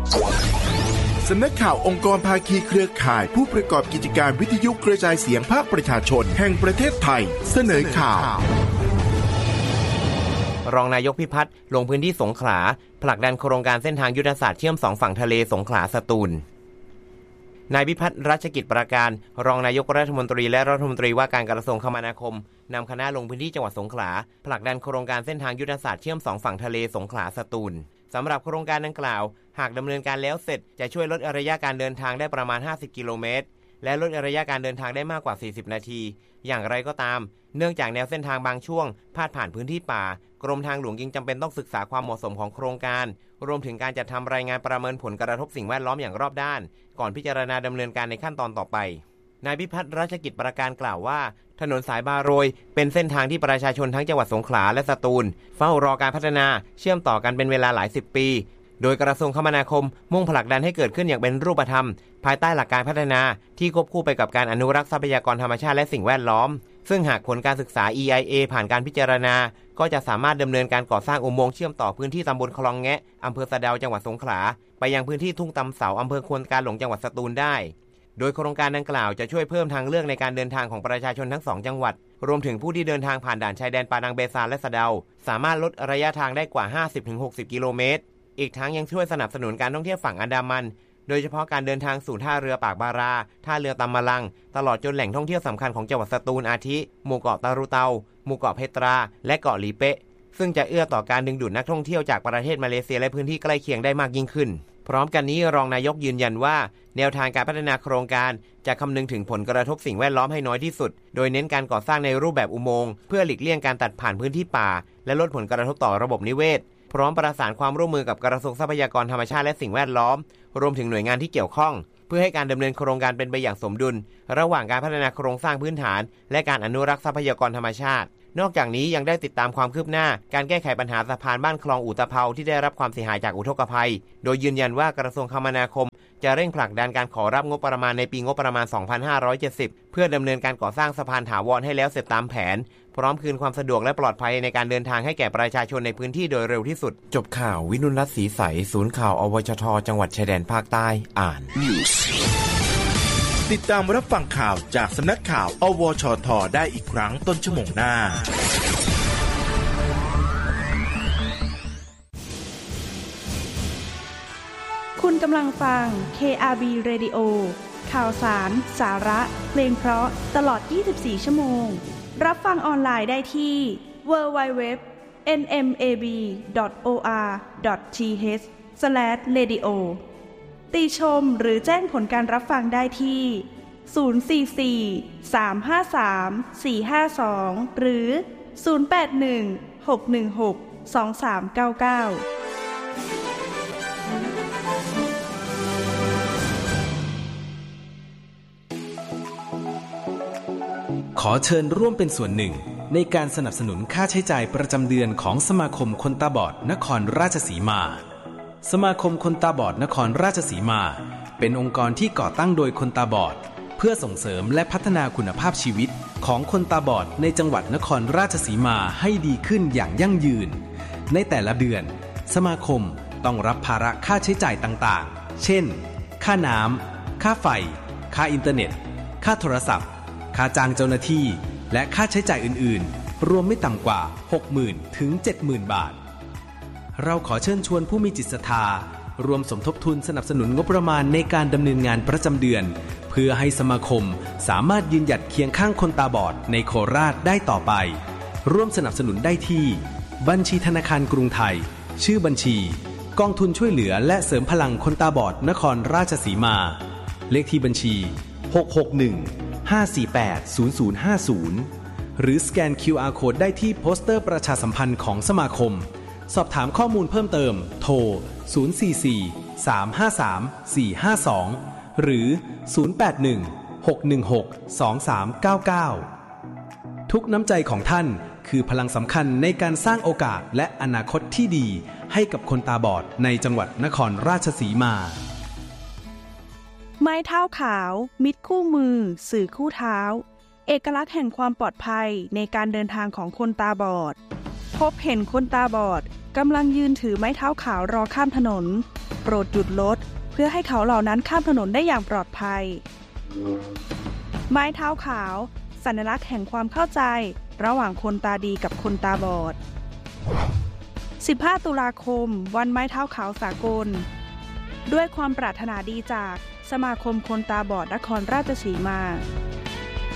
สำนักข่าวองค์กรภาคีเครือข่ายผู้ประกอบกิจการวิทยุกระจายเสียงภาคประชาชนแห่งประเทศไทยเสนอข่าวรองนายกพิพัฒน์ลงพื้นที่สงขลาผลักดันโครงการเส้นทางยุทธศาสตร์เชื่อม2ฝั่งทะเลสงขลาสตูลนายพิพัฒน์รัชกิจประการรองนายกรัฐมนตรีและรัฐมนตรีว่าการกระทรวงคมนาคมนำคณะลงพื้นที่จังหวัดสงขลาผลักดันโครงการเส้นทางยุทธศาสตร์เชื่อม2ฝั่งทะเลสงขลาสตูลสำหรับโครงการดังกล่าวหากดำเนินการแล้วเสร็จจะช่วยลดระยะการเดินทางได้ประมาณ50กิโลเมตรและลดระยะการเดินทางได้มากกว่า40นาทีอย่างไรก็ตามเนื่องจากแนวเส้นทางบางช่วงพาดผ่านพื้นที่ป่ากรมทางหลวงจึงจำเป็นต้องศึกษาความเหมาะสมของโครงการรวมถึงการจัดทำรายงานประเมินผลกระทบสิ่งแวดล้อมอย่างรอบด้านก่อนพิจารณาดำเนินการในขั้นตอนต่อไปนายพิพัฒน์รัชกิจประการกล่าวว่าถนนสายบาโรยเป็นเส้นทางที่ประชาชนทั้งจังหวัดสงขลาและสตูลเฝ้ารอการพัฒนาเชื่อมต่อกันเป็นเวลาหลาย10ปีโดยกระทรวงคมนาคมมุ่งผลักดันให้เกิดขึ้นอย่างเป็นรูปธรรมภายใต้หลักการพัฒนาที่ควบคู่ไปกับการอนุรักษ์ทรัพยากรธรรมชาติและสิ่งแวดล้อมซึ่งหากผลการศึกษา EIA ผ่านการพิจารณาก็จะสามารถดำเนินการก่อสร้างอุโมงค์เชื่อมต่อพื้นที่ตำบลคลองแงะอำเภอสะเดาจังหวัดสงขลาไปยังพื้นที่ทุ่งตำเสาอำเภอควนกาหลงจังหวัดสตูลได้โดยโครงการดังกล่าวจะช่วยเพิ่มทางเลือกในการเดินทางของประชาชนทั้ง2จังหวัดรวมถึงผู้ที่เดินทางผ่านด่านชายแดนปานังเบซาและสะเดาสามารถลดระยะทางได้กว่า 50-60 กิโลเมตรอีกทั้งยังช่วยสนับสนุนการท่องเที่ยวฝั่งอันดามันโดยเฉพาะการเดินทางสู่ท่าเรือปากบาราท่าเรือตำมะลังตลอดจนแหล่งท่องเที่ยวสำคัญของจังหวัดสตูลอาทิหมู่เกาะตารุเตาหมู่เกาะเพตราและเกาะหลีเป๊ะซึ่งจะเอื้อต่อการดึงดูดนักท่องเที่ยวจากประเทศมาเลเซียและพื้นที่ใกล้เคียงได้มากยิ่งขึ้นพร้อมกันนี้รองนายกยืนยันว่าแนวทางการพัฒนาโครงการจะคำนึงถึงผลกระทบสิ่งแวดล้อมให้น้อยที่สุดโดยเน้นการก่อสร้างในรูปแบบอุโมงค์เพื่อหลีกเลี่ยงการตัดผ่านพื้นที่ป่าและลดผลกระทบต่อระบบนิเวศพร้อมประสานความร่วมมือกับกระทรวงทรัพยากรธรรมชาติและสิ่งแวดล้อมรวมถึงหน่วยงานที่เกี่ยวข้องเพื่อให้การดำเนินโครงการเป็นไปอย่างสมดุลระหว่างการพัฒนาโครงสร้างพื้นฐานและการอนุรักษ์ทรัพยากรธรรมชาตินอกจากนี้ยังได้ติดตามความคืบหน้าการแก้ไขปัญหาสะพานบ้านคลองอู่ตะเภาที่ได้รับความเสียหายจากอุทกภัยโดยยืนยันว่ากระทรวงคมนาคมจะเร่งผลักดันการขอรับงบประมาณในปีงบประมาณ 2570 เพื่อดำเนินการก่อสร้างสะพานถาวรให้แล้วเสร็จตามแผนพร้อมคืนความสะดวกและปลอดภัยในการเดินทางให้แก่ประชาชนในพื้นที่โดยเร็วที่สุดจบข่าววินุรัตน์ศรีใสศูนย์ข่าวอวชทจังหวัดชายแดนภาคใต้อ่านติดตามรับฟังข่าวจากสำนักข่าวอวชทได้อีกครั้งต้นชั่วโมงหน้าคุณกำลังฟัง KRB Radio ข่าวสารสาระเพลงเพราะตลอด24ชั่วโมงรับฟังออนไลน์ได้ที่ www.nmab.or.th/radio ติชมหรือแจ้งผลการรับฟังได้ที่044-353-452หรือ081-616-2399 ขอเชิญร่วมเป็นส่วนหนึ่งในการสนับสนุนค่าใช้จ่ายประจำเดือนของสมาคมคนตาบอดนครราชสีมาสมาคมคนตาบอดนครราชสีมาเป็นองค์กรที่ก่อตั้งโดยคนตาบอดเพื่อส่งเสริมและพัฒนาคุณภาพชีวิตของคนตาบอดในจังหวัดนครราชสีมาให้ดีขึ้นอย่างยั่งยืนในแต่ละเดือนสมาคมต้องรับภาระค่าใช้จ่ายต่างๆเช่นค่าน้ำค่าไฟค่าอินเทอร์เน็ตค่าโทรศัพท์ค่าจ้างเจ้าหน้าที่และค่าใช้จ่ายอื่นๆรวมไม่ต่ำกว่า 60,000 ถึง 70,000 บาทเราขอเชิญชวนผู้มีจิตศรัทธารวมสมทบทุนสนับสนุนงบประมาณในการดำเนินงานประจำเดือนเพื่อให้สมาคมสามารถยืนหยัดเคียงข้างคนตาบอดในโคราชได้ต่อไปร่วมสนับสนุนได้ที่บัญชีธนาคารกรุงไทยชื่อบัญชีกองทุนช่วยเหลือและเสริมพลังคนตาบอดนครราชสีมาเลขที่บัญชี661-548-0050หรือสแกน QR Code ได้ที่โปสเตอร์ประชาสัมพันธ์ของสมาคมสอบถามข้อมูลเพิ่มเติมโทร044-353-452หรือ081-616-2399ทุกน้ำใจของท่านคือพลังสำคัญในการสร้างโอกาสและอนาคตที่ดีให้กับคนตาบอดในจังหวัดนครราชสีมาไม้เท้าขาวมิตรคู่มือสื่อคู่เท้าเอกลักษณ์แห่งความปลอดภัยในการเดินทางของคนตาบอดพบเห็นคนตาบอดกำลังยืนถือไม้เท้าขาวรอข้ามถนนโปรดหยุดรถเพื่อให้เขาเหล่านั้นข้ามถนนได้อย่างปลอดภัยไม้เท้าขาวสัญลักษณ์แห่งความเข้าใจระหว่างคนตาดีกับคนตาบอด15 ตุลาคมวันไม้เท้าขาวสากลด้วยความปรารถนาดีจากสมาคมคนตาบอดนครราชสีมา